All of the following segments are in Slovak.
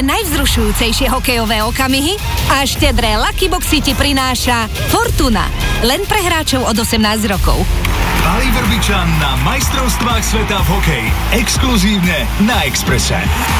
Tie najvzrušujúcejšie hokejové okamihy a štedré Lucky Boxy ti prináša Fortuna. Len pre hráčov od 18 rokov. Pali Vrbičan na majstrovstvách sveta v hokeji. Exkluzívne na Expresse.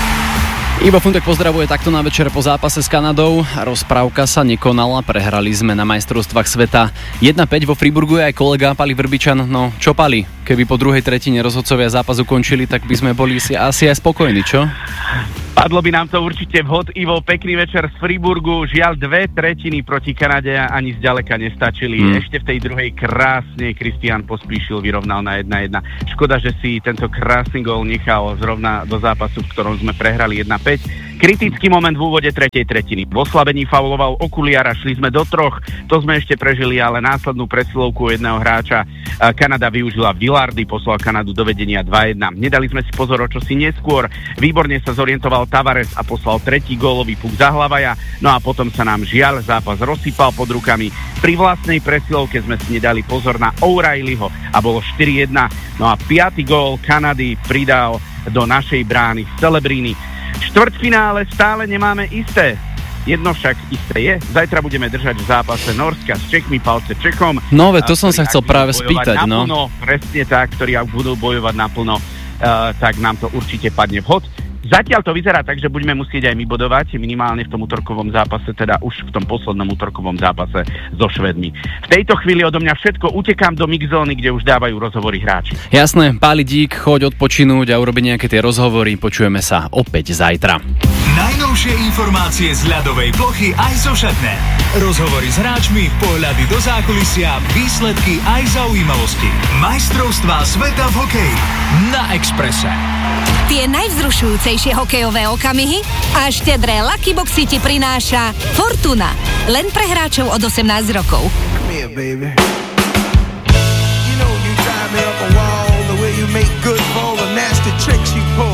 Ivo Funtek pozdravuje takto na večer po zápase s Kanadou. Rozprávka sa nekonala, prehrali sme na majstrovstvách sveta 1-5. Vo Friburgu je aj kolega Pali Vrbičan. No čo Pali, keby po druhej tretine rozhodcovia zápas ukončili, tak by sme boli si asi aj spokojní, čo? Padlo by nám to určite vhod. Ivo, pekný večer z Friburgu. Žiaľ, 2/3 proti Kanade ani zďaleka nestačili. Ešte v tej druhej krásne Kristián Pospíšil vyrovnal na 1-1. Škoda, že si tento krásny gól nechal zrovna do zápasu, v ktorom sme prehrali 1-5. Kritický moment v úvode tretej tretiny. V oslabení fauloval okuliara, šli sme do 3, to sme ešte prežili, ale následnú presilovku jedného hráča Kanada využila. Villardy poslal Kanadu do vedenia 2-1. Nedali sme si pozor o čosi neskôr. Výborne sa zorientoval Tavares a poslal tretí gólový puk za Hlavaja. No a potom sa nám žiaľ zápas rozsypal pod rukami. Pri vlastnej presilovke sme si nedali pozor na O'Reillyho a bolo 4-1. No a 5. gól Kanady pridal do našej brány Celebrini. Štvrťfinále stále nemáme isté. Jedno však isté je, zajtra budeme držať v zápase Norska s Čechmi palce Čechom. No, to som sa chcel práve spýtať, no. Naplno, presne tak, ktorí ak budú bojovať naplno, tak nám to určite padne vhod. Zatiaľ to vyzerá tak, že budeme musieť aj my bodovať, minimálne v tom útorkovom zápase, teda už v tom poslednom útorkovom zápase so Švédmi. V tejto chvíli odo mňa všetko, utekám do mixzóny, kde už dávajú rozhovory hráči. Jasné, Páli, dík, choď odpočinúť a urobiť nejaké tie rozhovory, počujeme sa opäť zajtra. Najnovšie informácie z ľadovej plochy aj zo Šatné. Rozhovory s hráčmi, pohľady do zákulisia, výsledky aj zaujímavosti. Majstrovstvá sveta v hokeji na Expresse. Tie najvzrušujúcejšie hokejové okamihy a štedré Lucky Boxy ti prináša Fortuna. Len pre hráčov od 18 rokov. Come here, baby.